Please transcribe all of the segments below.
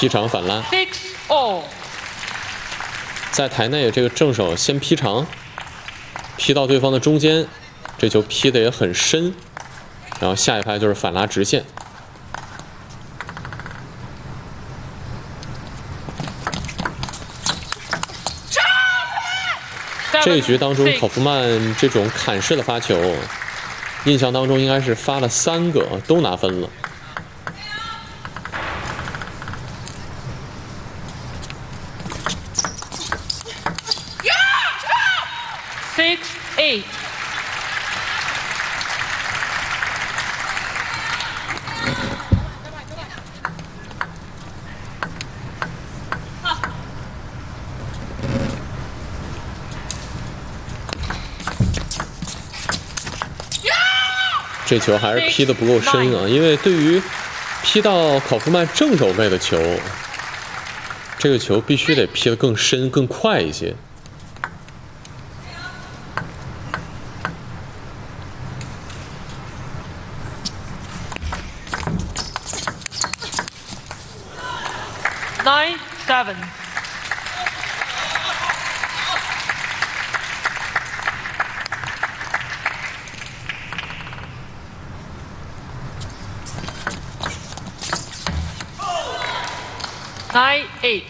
劈长反拉， 6-all。 在台内这个正手先劈长，劈到对方的中间，这球劈的也很深，然后下一拍就是反拉直线。这一局当中，考夫曼这种砍式的发球，印象当中应该是发了3个，都拿分了。 6-8。 这球还是劈得不够深啊，因为对于劈到考夫曼正手背的球，这个球必须得劈得更深、更快一些。 9-7。 9-8。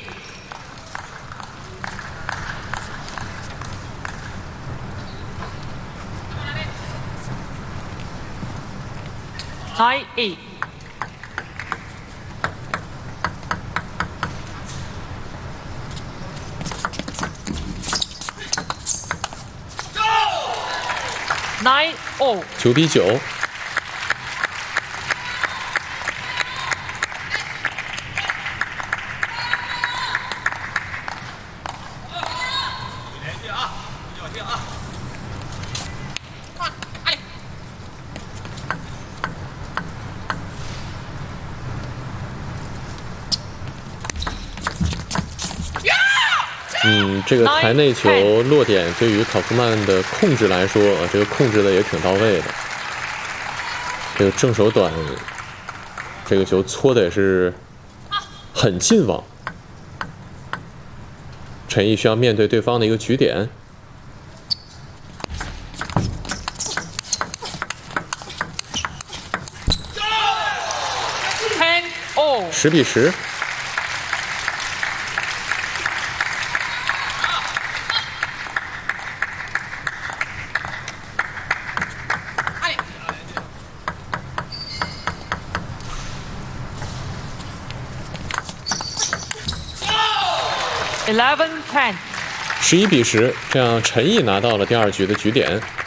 9-8。 9-all。 9比9。 这个台内球落点对于考夫曼的控制来说，这个控制的也挺到位的。这个正手短，这个球搓的也是很近网。陈毅需要面对对方的一个局点。 10比10。 11-10。 11比10，这样陈毅拿到了第2局的局点。